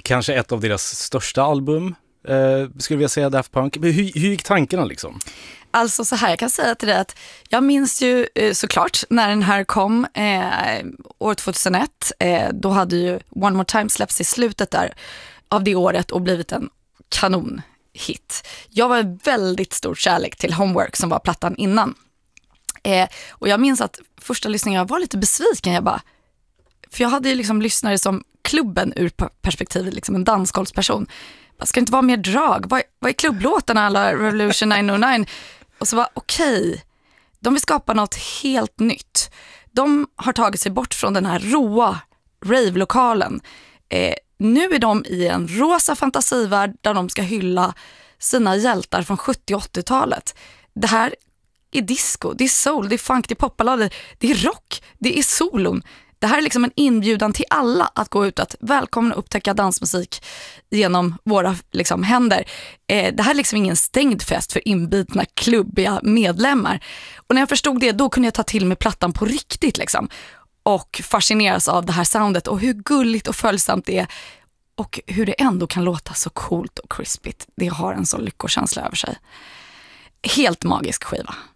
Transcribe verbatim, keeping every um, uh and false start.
kanske ett av deras största album, eh, skulle jag säga, Daft Punk. Hur, hur gick tankarna liksom? Alltså så här, jag kan säga till dig att jag minns ju eh, såklart när den här kom eh, år tjugohundraett. Eh, då hade ju One More Time släppts i slutet där av det året och blivit en kanonhit. Jag var väldigt stor kärlek till Homework som var plattan innan. Eh, och jag minns att första lyssningen jag var lite besviken. Jag bara, för jag hade ju liksom lyssnare som klubben ur perspektivet, liksom en dansgolvsperson. Bara, ska det inte vara mer drag? Vad är, vad är klubblåtarna alla Revolution niohundranittio? Och så var okej, okay, de vill skapa något helt nytt. De har tagit sig bort från den här råa rave-lokalen. Eh, nu är de i en rosa fantasivärld där de ska hylla sina hjältar från sjuttio- och åttiotalet. Det här är disco, det är soul, det är funk, det är popballader, det är rock, det är solon. Det här är liksom en inbjudan till alla att gå ut, att välkomna upptäcka dansmusik genom våra liksom händer. Eh, det här är liksom ingen stängd fest för inbitna klubbiga medlemmar. Och när jag förstod det, då kunde jag ta till mig plattan på riktigt liksom. Och fascineras av det här soundet och hur gulligt och följsamt det är. Och hur det ändå kan låta så coolt och crispigt. Det har en så lyckokänsla över sig. Helt magisk skiva.